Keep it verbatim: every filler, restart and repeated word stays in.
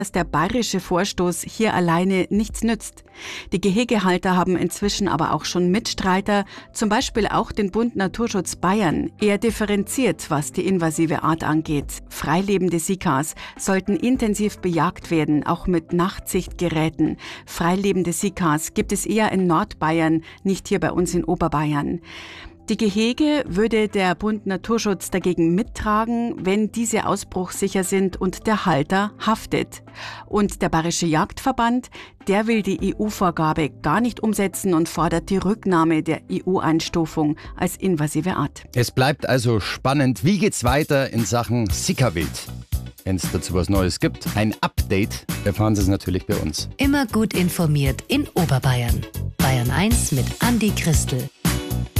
dass der bayerische Vorstoß hier alleine nichts nützt. Die Gehegehalter haben inzwischen aber auch schon Mitstreiter, zum Beispiel auch den Bund Naturschutz Bayern. Er differenziert, was die invasive Art angeht. Freilebende Sikas sollten intensiv bejagt werden, auch mit Nachtsichtgeräten. Freilebende Sikas gibt es eher in Nordbayern, nicht hier bei uns in Oberbayern. Die Gehege würde der Bund Naturschutz dagegen mittragen, wenn diese ausbruchssicher sind und der Halter haftet. Und der Bayerische Jagdverband, der will die E U-Vorgabe gar nicht umsetzen und fordert die Rücknahme der E U-Einstufung als invasive Art. Es bleibt also spannend. Wie geht's weiter in Sachen Sikawild? Wenn es dazu was Neues gibt, ein Update, erfahren Sie es natürlich bei uns. Immer gut informiert in Oberbayern. Bayern eins mit Andi Christel.